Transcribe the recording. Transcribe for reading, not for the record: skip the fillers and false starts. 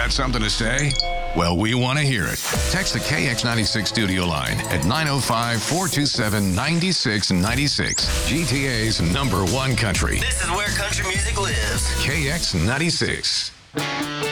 Got something to say? Well, we want to hear it. Text the KX96 studio line at 905-427-9696. GTA's #1 country. This is where country music lives. KX96.